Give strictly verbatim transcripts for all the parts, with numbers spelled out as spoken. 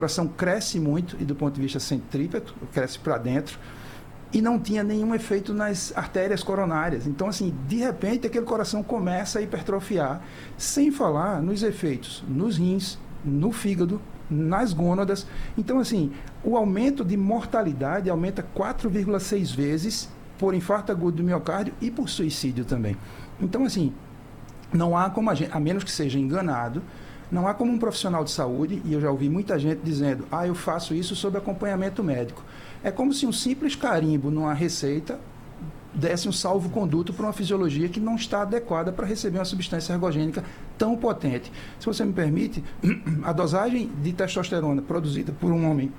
coração cresce muito, e do ponto de vista centrípeto, cresce para dentro, e não tinha nenhum efeito nas artérias coronárias. Então, assim, de repente, aquele coração começa a hipertrofiar, sem falar nos efeitos nos rins, no fígado, nas gônadas. Então, assim, o aumento de mortalidade aumenta quatro vírgula seis vezes por infarto agudo do miocárdio e por suicídio também. Então, assim, não há como a gente, a menos que seja enganado, não há como um profissional de saúde, e eu já ouvi muita gente dizendo, ah, eu faço isso sob acompanhamento médico. É como se um simples carimbo numa receita desse um salvo-conduto para uma fisiologia que não está adequada para receber uma substância ergogênica tão potente. Se você me permite, a dosagem de testosterona produzida por um homem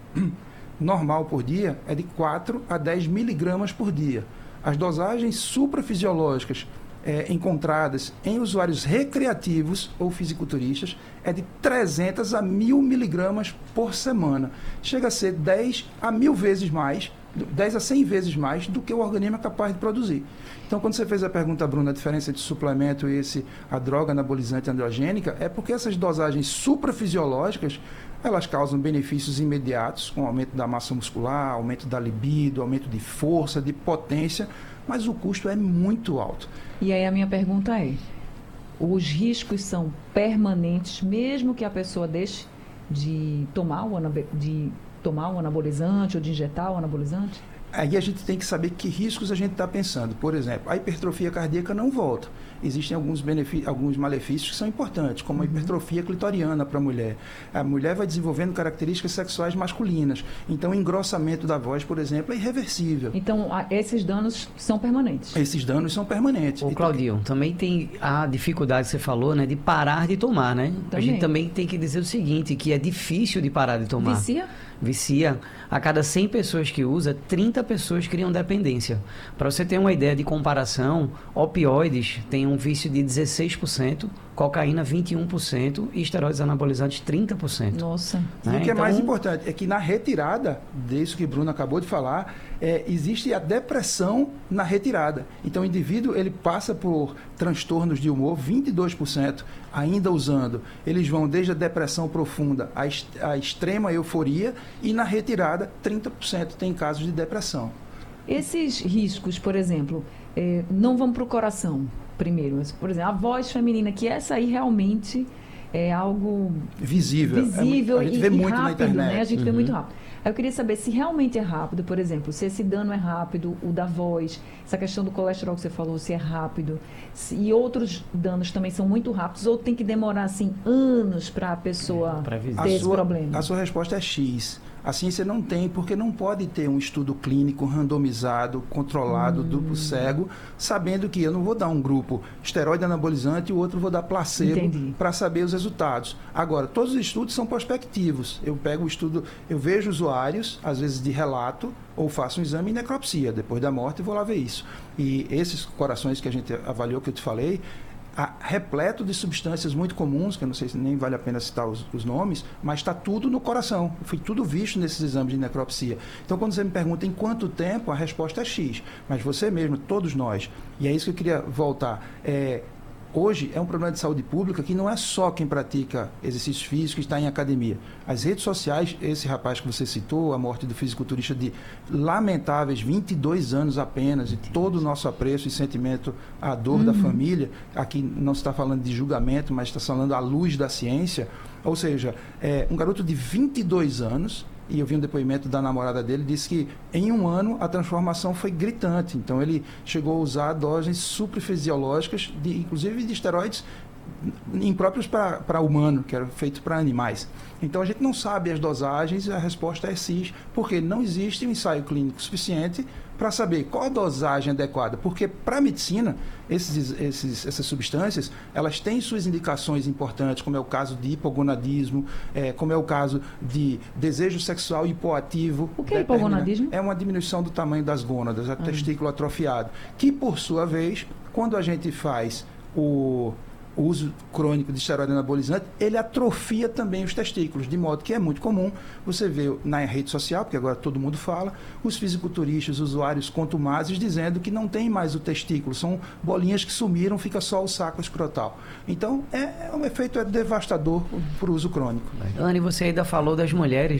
normal por dia é de quatro a dez miligramas por dia. As dosagens suprafisiológicas é, encontradas em usuários recreativos ou fisiculturistas é de trezentos a mil miligramas por semana. Chega a ser dez a mil vezes mais, dez a cem vezes mais do que o organismo é capaz de produzir. Então, quando você fez a pergunta, Bruno, a diferença entre suplemento e esse, a droga anabolizante androgênica, é porque essas dosagens suprafisiológicas, elas causam benefícios imediatos, com aumento da massa muscular, aumento da libido, aumento de força, de potência, mas o custo é muito alto. E aí a minha pergunta é, os riscos são permanentes, mesmo que a pessoa deixe de tomar o, anab- de tomar o anabolizante ou de injetar o anabolizante? Aí a gente tem que saber que riscos a gente está pensando. Por exemplo, a hipertrofia cardíaca não volta. Existem alguns, benefícios, alguns malefícios que são importantes, como a hipertrofia clitoriana para a mulher. A mulher vai desenvolvendo características sexuais masculinas. Então, o engrossamento da voz, por exemplo, é irreversível. Então, esses danos são permanentes? Esses danos são permanentes. Ô, Claudio, também tem a dificuldade que você falou, né, de parar de tomar, né? Também. A gente também tem que dizer o seguinte, que é difícil de parar de tomar. Vicia? Vicia. A cada cem pessoas que usa, trinta pessoas criam dependência. Para você ter uma ideia de comparação, opioides têm um vício de dezesseis por cento, cocaína vinte e um por cento e esteroides anabolizantes trinta por cento. Nossa. Né? E o que então... é mais importante é que na retirada, disso que o Bruno acabou de falar, é, existe a depressão na retirada. Então o indivíduo ele passa por transtornos de humor, vinte e dois por cento ainda usando. Eles vão desde a depressão profunda à, est- à extrema euforia e na retirada trinta por cento tem casos de depressão. Esses riscos, por exemplo, eh, não vão para o coração primeiro. Mas, por exemplo, a voz feminina, que essa aí realmente é algo visível, visível é, a gente e, vê e muito rápido, na internet. Né? A gente Uhum. vê muito rápido. Aí eu queria saber se realmente é rápido, por exemplo, se esse dano é rápido, o da voz, essa questão do colesterol que você falou, se é rápido, se, e outros danos também são muito rápidos, ou tem que demorar, assim, anos para a pessoa Pra ter A esse sua, problema? a sua resposta é X. A ciência não tem, porque não pode ter um estudo clínico randomizado, controlado, Hum. duplo cego, sabendo que eu não vou dar um grupo esteroide anabolizante e o outro vou dar placebo para saber os resultados. Agora, todos os estudos são prospectivos. Eu pego o estudo, eu vejo usuários, às vezes de relato, ou faço um exame em necropsia, depois da morte e vou lá ver isso. E esses corações que a gente avaliou, que eu te falei, a, repleto de substâncias muito comuns, que eu não sei se nem vale a pena citar os, os nomes, mas está tudo no coração. Foi tudo visto nesses exames de necropsia. Então, quando você me pergunta em quanto tempo, a resposta é X. Mas você mesmo, todos nós, e é isso que eu queria voltar, é, hoje é um problema de saúde pública que não é só quem pratica exercício físico e está em academia. As redes sociais, esse rapaz que você citou, a morte do fisiculturista de lamentáveis vinte e dois anos apenas, e todo o nosso apreço e sentimento à dor uhum. da família, aqui não se está falando de julgamento, mas está falando à luz da ciência, ou seja, é, um garoto de vinte e dois anos, e eu vi um depoimento da namorada dele, disse que em um ano a transformação foi gritante. Então ele chegou a usar doses suprafisiológicas, de, inclusive de esteroides impróprios para humano, que era feito para animais. Então a gente não sabe as dosagens e a resposta é cis, porque não existe um ensaio clínico suficiente para saber qual a dosagem adequada, porque para a medicina, esses, esses, essas substâncias, elas têm suas indicações importantes, como é o caso de hipogonadismo, é, como é o caso de desejo sexual hipoativo. O que é hipogonadismo? É uma diminuição do tamanho das gônadas, a ah. testículo atrofiado, que por sua vez, quando a gente faz o... o uso crônico de esteroide anabolizante, ele atrofia também os testículos, de modo que é muito comum você ver na rede social, porque agora todo mundo fala, os fisiculturistas, usuários contumazes, dizendo que não tem mais o testículo, são bolinhas que sumiram, fica só o saco escrotal. Então, é, é um efeito é devastador para o uso crônico. Anne, você ainda falou das mulheres,